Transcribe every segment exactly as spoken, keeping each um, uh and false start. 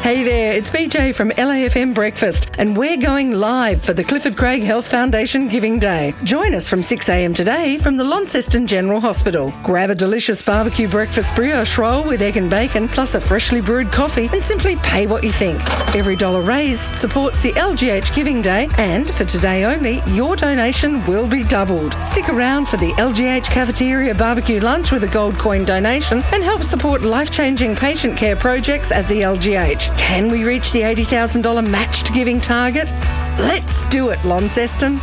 Hey there, it's B J from L A F M Breakfast, and we're going live for the Clifford Craig Health Foundation Giving Day. Join us from six a m today from the Launceston General Hospital. Grab a delicious barbecue breakfast brioche roll with egg and bacon, plus a freshly brewed coffee, and simply pay what you think. Every dollar raised supports the L G H Giving Day, and for today only, your donation will be doubled. Stick around for the L G H Cafeteria Barbecue Lunch with a gold coin donation and help support life-changing patient care projects at the L G H. Can we reach the eighty thousand dollars matched giving target? Let's do it, Launceston.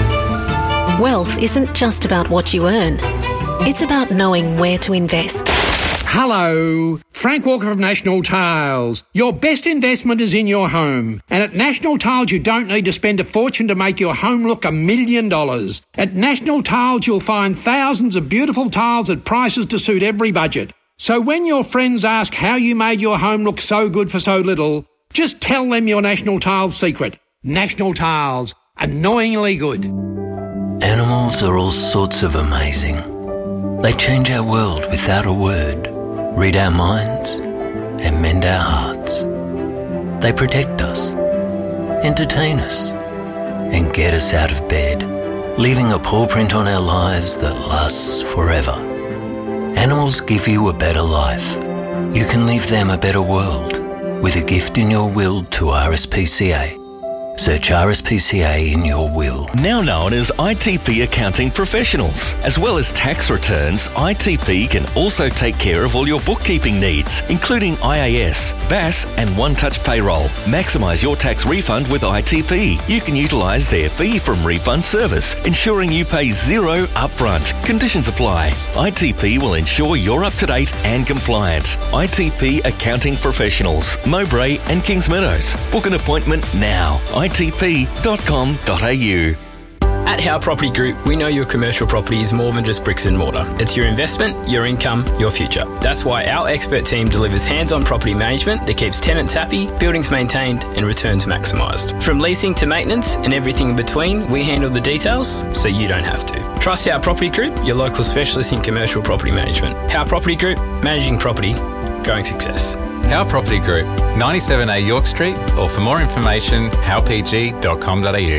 Wealth isn't just about what you earn. It's about knowing where to invest. Hello, Frank Walker of National Tiles. Your best investment is in your home. And at National Tiles, you don't need to spend a fortune to make your home look a million dollars. At National Tiles, you'll find thousands of beautiful tiles at prices to suit every budget. So when your friends ask how you made your home look so good for so little, just tell them your National Tiles secret. National Tiles, annoyingly good. Animals are all sorts of amazing. They change our world without a word, read our minds, and mend our hearts. They protect us, entertain us, and get us out of bed, leaving a paw print on our lives that lasts forever. Animals give you a better life. You can leave them a better world with a gift in your will to R S P C A. Search R S P C A in your will. Now known as I T P Accounting Professionals. As well as tax returns, I T P can also take care of all your bookkeeping needs, including I A S, B A S and one-touch payroll. Maximise your tax refund with I T P. You can utilise their fee from refund service, ensuring you pay zero upfront. Conditions apply. I T P will ensure you're up to date and compliant. I T P Accounting Professionals, Mowbray and Kings Meadows. Book an appointment now. I T P dot com dot a u. At Howe Property Group, we know your commercial property is more than just bricks and mortar. It's your investment, your income, your future. That's why our expert team delivers hands-on property management that keeps tenants happy, buildings maintained and returns maximised. From leasing to maintenance and everything in between, we handle the details so you don't have to. Trust Howe Property Group, your local specialist in commercial property management. Howe Property Group, managing property, growing success. Howe Property Group, ninety-seven A York Street, or for more information, howe p g dot com dot a u.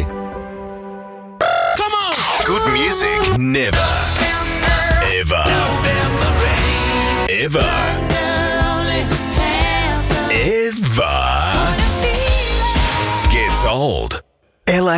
Come on! Good music never, ever, ever, ever gets old. L A